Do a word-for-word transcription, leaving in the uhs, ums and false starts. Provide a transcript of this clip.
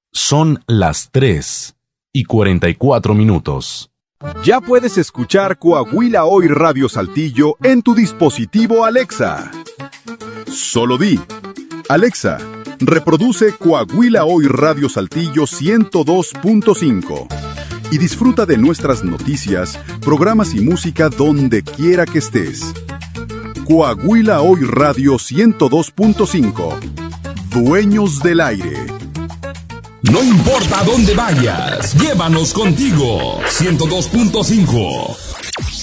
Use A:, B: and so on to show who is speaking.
A: Son las tres y cuarenta y cuatro minutos.
B: Ya puedes escuchar Coahuila Hoy Radio Saltillo en tu dispositivo Alexa. Solo di: Alexa, reproduce Coahuila Hoy Radio Saltillo ciento dos punto cinco y disfruta de nuestras noticias, programas y música donde quiera que estés. Coahuila Hoy Radio ciento dos punto cinco. Dueños del aire.
C: No importa dónde vayas, llévanos contigo. ciento dos punto cinco.